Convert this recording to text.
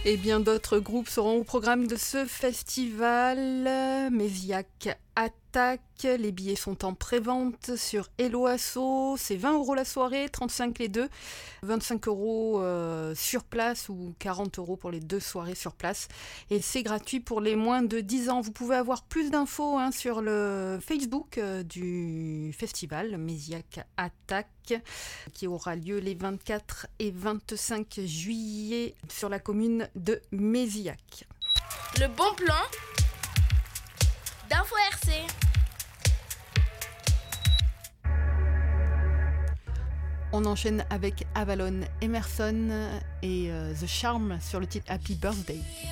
Et bien d'autres groupes seront au programme de ce festival. Méziac Attaque, les billets sont en pré-vente sur Hello Asso, c'est 20 € la soirée, 35 les deux, 25 € sur place ou 40 € pour les deux soirées sur place. Et c'est gratuit pour les moins de 10 ans. Vous pouvez avoir plus d'infos sur le Facebook du festival Méziac Attaque, qui aura lieu les 24 et 25 juillet sur la commune de Méziac. Le bon plan d'Info RC. On enchaîne avec Avalon Emerson et The Charm sur le titre Happy Birthday.